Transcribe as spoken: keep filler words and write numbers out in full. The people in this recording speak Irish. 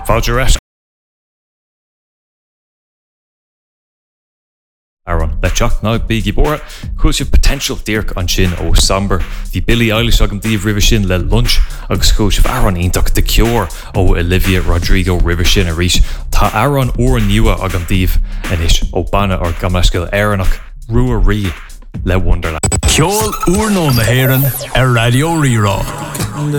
Fáilte Aaron le teach ná bíigí bóra, chuil sibh potential díirc an sin ó Samber. Bhí Billie Eilish agam díobh ribh sin le lunch, agus chuil sibh Aaron ionach de Cure ó Olivia Rodrigo ribh sin a rís. Tá Aaron uair nua agam díobh inis ó banna ar gamascail éireannach Rua Rí le Wonderland. Ceol uair nó na hÉireann ar Radio Rirá.